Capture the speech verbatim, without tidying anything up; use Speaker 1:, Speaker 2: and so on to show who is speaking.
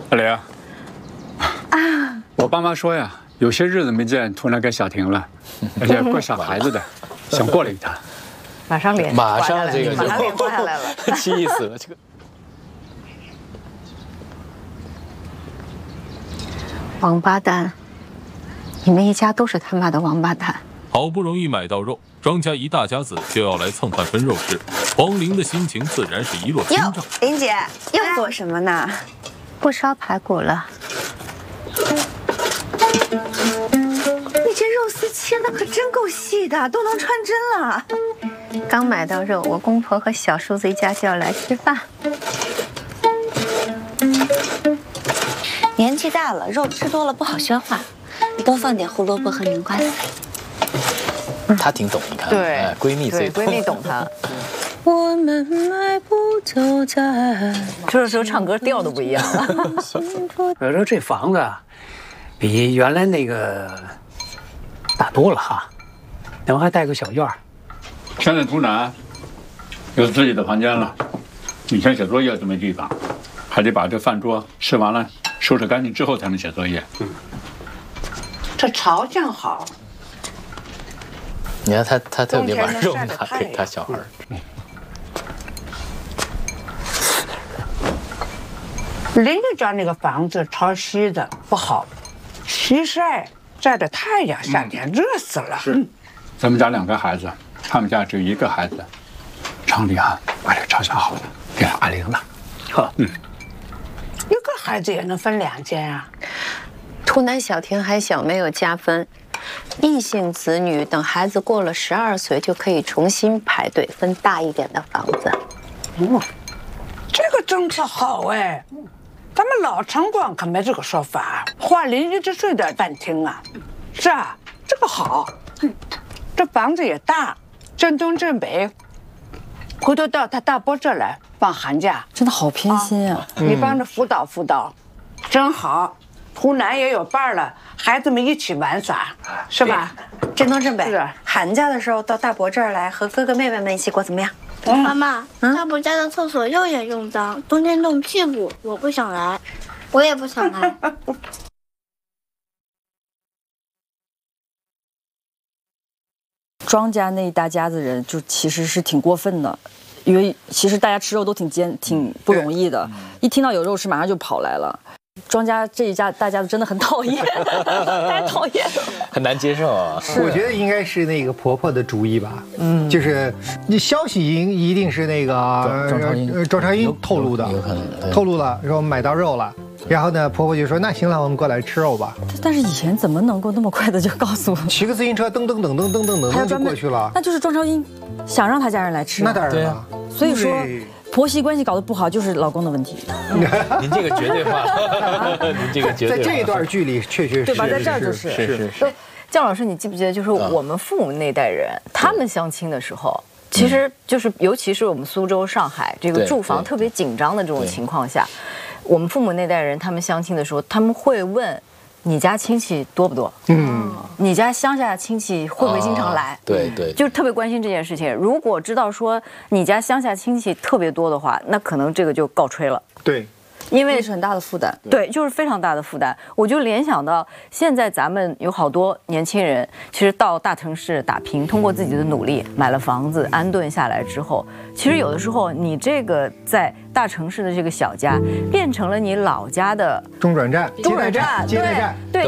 Speaker 1: 阿莲，啊，我爸妈说呀，有些日子没见，突然该小婷了，而且怪小孩子的，想过来一趟。
Speaker 2: 马上脸，
Speaker 3: 马上这个
Speaker 2: 马上脸刮下来了，
Speaker 3: 气死了这个。
Speaker 4: 王八蛋！你们一家都是他妈的王八蛋！
Speaker 5: 好不容易买到肉，庄家一大家子就要来蹭饭分肉吃，黄玲的心情自然是一落千丈。
Speaker 6: 玲姐又做什么呢？
Speaker 4: 不烧排骨了。
Speaker 6: 你这肉丝切的可真够细的，都能穿针了。
Speaker 4: 刚买到肉，我公婆和小叔子一家就要来吃饭。
Speaker 6: 年纪大了，肉吃多了不好消化，你多放点胡萝卜和南瓜丝。
Speaker 3: 她挺懂，你看，
Speaker 2: 对，
Speaker 3: 哎、闺蜜最
Speaker 2: 对，闺蜜懂她。
Speaker 6: 我们迈步走在，
Speaker 2: 这时候唱歌调都不一样了。
Speaker 7: 我说这房子比原来那个大多了哈，然后还带个小院儿。
Speaker 1: 现在图南有自己的房间了，以前写作业都没地方，还得把这饭桌吃完了收拾干净之后才能写作业。
Speaker 7: 嗯，这朝向好。
Speaker 3: 你看他，他特别把肉拿给他小孩。
Speaker 7: 邻居家那个房子朝西的不好，西晒晒着太阳，夏天热死了。
Speaker 1: 是，咱们家两个孩子，他们家只有一个孩子，厂里啊把这朝向好了，给阿玲了。好，嗯，
Speaker 7: 一个孩子也能分两间啊。
Speaker 4: 图南小婷还小，没有加分。异性子女等孩子过了十二岁，就可以重新排队分大一点的房子。
Speaker 7: 哦，这个政策好哎，咱们老城关可没这个说法，花邻居之税的饭厅啊。是啊，这个好，这房子也大，正东正北，回头到他大伯这儿来放寒假，
Speaker 2: 真的好偏心啊！
Speaker 7: 啊你帮着辅导辅导，真好。湖南也有伴了，孩子们一起玩耍，是吧？
Speaker 6: 正东正北。
Speaker 7: 是。
Speaker 6: 寒假的时候到大伯这儿来和哥哥妹妹们一起过，怎么样？
Speaker 8: 嗯、妈妈，大伯家的厕所又严又脏，冬天冻屁股，我不想来。我也不想来。
Speaker 2: 庄家那一大家子人就其实是挺过分的，因为其实大家吃肉都挺艰挺不容易的，一听到有肉吃马上就跑来了。庄家这一家大家子真的很讨厌，太讨厌了，
Speaker 3: 很难接受啊。
Speaker 9: 我觉得应该是那个婆婆的主意吧，嗯，就是你消息一定是那个
Speaker 3: 庄朝英
Speaker 9: 庄朝英透露的，
Speaker 3: 有可能
Speaker 9: 透露了，说买到肉了。然后呢，婆婆就说：“那行了，我们过来吃肉吧。”
Speaker 2: 但是以前怎么能够那么快的就告诉我？
Speaker 9: 骑个自行车噔噔噔噔噔噔噔就过去了。
Speaker 2: 那就是庄朝英想让他家人来吃。
Speaker 9: 那当然了。
Speaker 2: 所以说婆媳关系搞得不好就是老公的问题。
Speaker 3: 您这个绝对化，您这个绝对。
Speaker 9: 在这一段剧里确实是。
Speaker 2: 对吧？在这儿就是
Speaker 3: 是是是。
Speaker 2: 姜老师，你记不记得，就是我们父母那代人，他们相亲的时候，其实就是尤其是我们苏州、上海这个住房特别紧张的这种情况下。我们父母那代人，他们相亲的时候，他们会问你家亲戚多不多？嗯，你家乡下亲戚会不会经常来？
Speaker 3: 啊、对对，
Speaker 2: 就是特别关心这件事情。如果知道说你家乡下亲戚特别多的话，那可能这个就告吹了。
Speaker 9: 对。
Speaker 2: 因为是很大的负担，对，就是非常大的负担。我就联想到现在咱们有好多年轻人，其实到大城市打拼，通过自己的努力买了房子，安顿下来之后，其实有的时候你这个在大城市的这个小家，变成了你老家的
Speaker 9: 中转站、
Speaker 2: 中转站、
Speaker 9: 接待站，
Speaker 2: 对。